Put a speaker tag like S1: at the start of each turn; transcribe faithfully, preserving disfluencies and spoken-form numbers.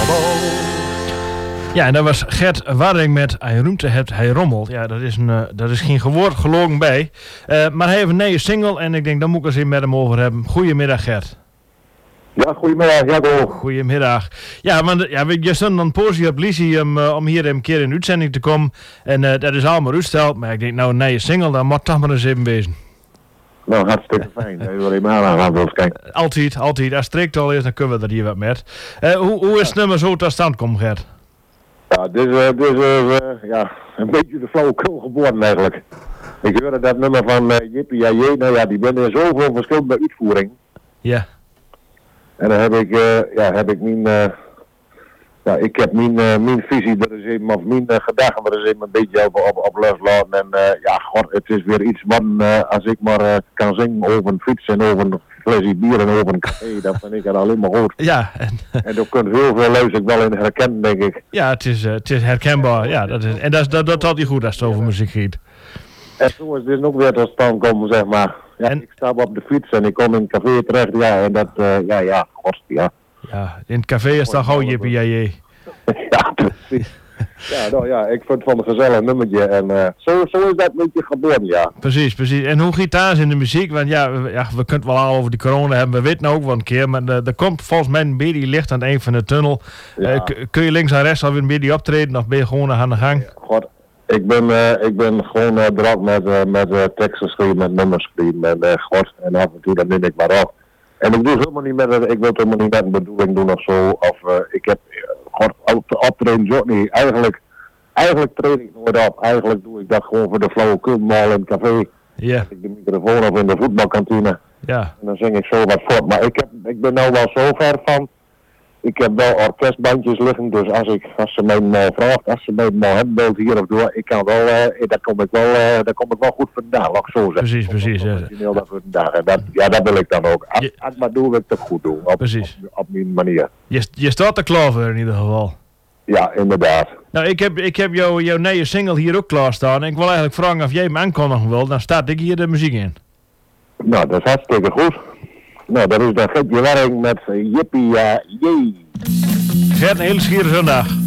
S1: Ja, en dat was Gert Waring met Hij ruimte hebt, hij rommelt. Ja, dat is, een, uh, dat is geen woord gelogen bij. Uh, maar hij heeft een nieuwe single en ik denk, daar moet ik eens even met hem over hebben. Goedemiddag, Gert.
S2: Ja, goedemiddag, Jaco.
S1: Goedemiddag. Ja, want ja, je stond dan poosje op Lisie om, uh, om hier een keer in uitzending te komen. En uh, dat is allemaal uitgesteld. Maar ik denk, nou, een nieuwe single, dan moet toch maar eens even wezen.
S2: Nou, hartstikke fijn. Even wat je maar aan wilt kijken.
S1: Altijd, altijd. Als het strikt al is, dan kunnen we er hier wat met. Uh, hoe, hoe is het nummer zo tot stand komen, Gert?
S2: Ja, dit is, uh, dit is uh, ja, een beetje de flauwekul geboren eigenlijk. Ik hoorde dat nummer van uh, Jippie ja Jee, nou ja, die ben er zoveel verschillende uitvoering.
S1: Ja.
S2: En dan heb ik, uh, ja, heb ik mijn, uh, ja, ik heb mijn, uh, mijn visie er eens even, of mijn uh, gedachten er eens even een beetje op, op, op loslaten. En uh, ja, god, het is weer iets wat, uh, als ik maar uh, kan zingen over een fiets en over een flesje bier en over een café, dat vind ik er alleen maar goed.
S1: Ja. En,
S2: en daar kunt heel veel luister ik wel in herkennen, denk ik.
S1: Ja, het is, uh, het is herkenbaar. Ja, dat is, en dat is dat, dat altijd goed als het over muziek gaat.
S2: En zo is dit ook weer tot stand komen, zeg maar. Ja, en, ik stap op de fiets en ik kom in een café terecht, ja, en dat, uh, ja, ja, god, ja.
S1: Ja, in het café is dan gauw Jippie ja Jee.
S2: Ja, precies. Ja, nou ja, ik vind het van een gezellig nummertje en uh, zo, zo is dat een beetje geboren, ja.
S1: Precies, precies. En hoe gitaar is in de muziek? Want ja, we, ja, we kunnen het wel al over die corona hebben, we weten ook wel een keer, maar er komt volgens mij een beetje licht aan het eind van de tunnel. Ja. Uh, k- kun je links en rechts alweer een beetje optreden of ben je gewoon aan de gang?
S2: Ja, god, ik ben, uh, ik ben gewoon uh, druk met, uh, met uh, teksten schrijven, met nummers schrijven en uh, god, en af en toe dan neem ik maar op. En ik doe het helemaal niet met een, ik wil het helemaal niet met een bedoeling doen of zo, of uh, ik heb, god, optreden ook niet, eigenlijk. Eigenlijk treed ik nooit op. Eigenlijk doe ik dat gewoon voor de flauwekul mal in het café.
S1: Ja.
S2: Ik de microfoon of in de voetbalkantine.
S1: Ja.
S2: En dan zing ik zo wat voort. Maar ik, heb, ik ben nou wel zo ver van. Ik heb wel orkestbandjes liggen. Dus als, ik, als ze mij mal vraagt, als ze mij mal hebben wilt hier of door. Ik kan wel, uh, daar kom ik wel, uh, daar kom ik wel goed vandaan. Laat ik zo zeggen.
S1: Precies, precies. Ja.
S2: Dat vandaan. Dat, ja, dat wil ik dan ook. Als, als maar doe, wil ik het goed doen. Op,
S1: precies.
S2: Op, op mijn manier.
S1: Je, je staat er klaar voor in ieder geval.
S2: Ja, inderdaad.
S1: Nou, ik heb, ik heb jou, jouw nieuwe single hier ook klaarstaan. En ik wil eigenlijk vragen of jij hem aankondigen wil. Dan staat ik hier de muziek in.
S2: Nou, dat is hartstikke goed. Nou, dat is dan Gertje Waring met uh, Jippie ja Jee.
S1: Gert, een hele schiere zondag.